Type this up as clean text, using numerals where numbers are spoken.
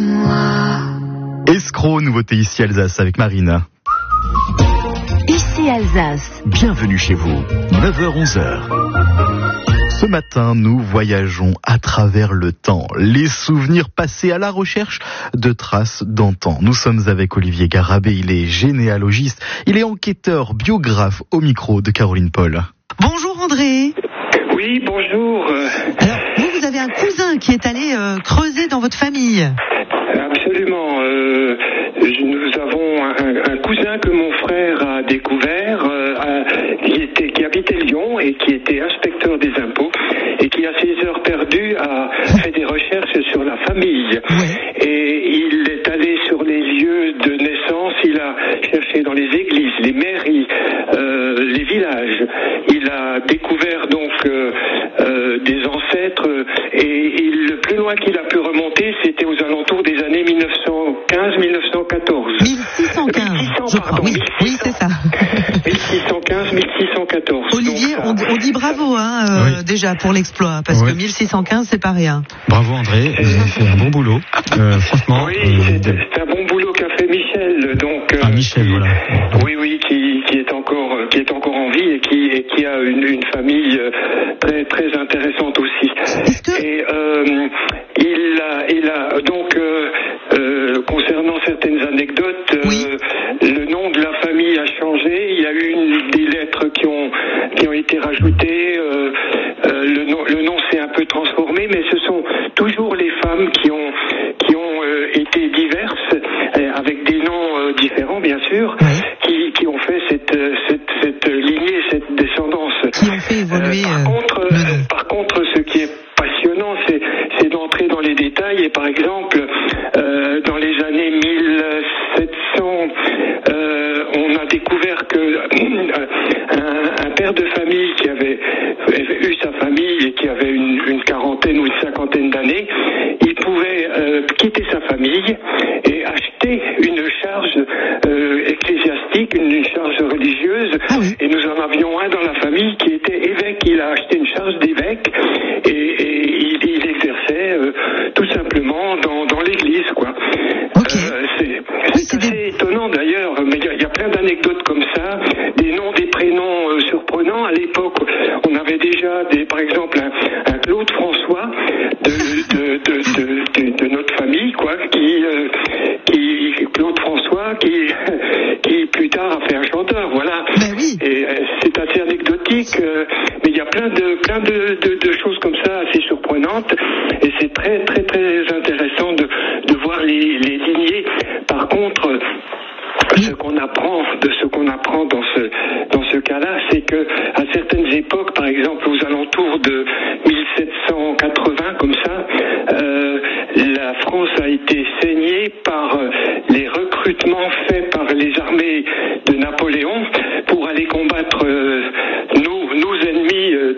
moi. Escroc, nouveauté ici Alsace avec Marine. Ici Alsace. Bienvenue chez vous, 9h-11h. Ce matin, nous voyageons à travers le temps, les souvenirs passés à la recherche de traces d'antan. Nous sommes avec Olivier Garabé, il est généalogiste, il est enquêteur, biographe au micro de Caroline Paul. Bonjour André. Oui, bonjour. Alors, vous avez un cousin qui est allé creuser dans votre famille. Absolument. Nous avons un cousin que mon frère a découvert, qui habitait Lyon et qui était inspecteur des impôts et qui, à ses heures perdues, a fait des recherches sur la famille. Ouais. Et il est allé sur les lieux de naissance, il a cherché dans les églises, les mairies, les villages. Il a découvert donc des ancêtres et le plus loin qu'il a pu remonter, c'était aux alentours des années 1915-1914. 1615, je crois. Oui, c'est ça. 1615-1614. Olivier, on dit bravo Oui. déjà pour l'exploit, parce que 1615, c'est pas rien. Bravo André, vous avez fait un bon boulot. Franchement. Oui, c'est un bon boulot qu'a fait Michel. Donc, Michel, voilà. Oui, qui est encore en vie et qui a une famille très très intéressante aussi. Et il a donc concernant certaines anecdotes, le nom de la famille a changé. Il y a eu des lettres qui ont été rajoutées. Le nom s'est un peu transformé, mais ce sont toujours les femmes qui ont été diverses, avec des noms différents bien sûr, qui ont fait cette lignée, cette descendance. Qui ont fait évoluer. Par contre, ce qui est passionnant, c'est d'entrer dans les détails. Et par exemple, dans les années 1700, on a découvert que un père de famille qui avait eu sa famille et qui avait une quarantaine ou une cinquantaine d'années, il pouvait quitter sa famille et acheter une charge ecclésiastique, une charge religieuse. Et nous en avions un dans la famille qui était évêque. Il a acheté une charge d'évêque et il exerçait tout simplement dans l'église, quoi. C'est assez étonnant d'ailleurs, mais il y a plein d'anecdotes comme ça, des noms, des prénoms surprenants. À l'époque, on avait déjà par exemple un Claude François de notre famille, quoi, Claude François qui plus tard a fait un chanteur, voilà. Ben oui. Et c'est assez anecdotique, mais il y a plein de choses comme ça assez surprenantes, et c'est très très très intéressant de voir les lignées. Par contre, ce qu'on apprend dans ce cas-là, c'est que à certaines époques, par exemple aux alentours de 1780, comme ça, la France a été saignée par les recrutements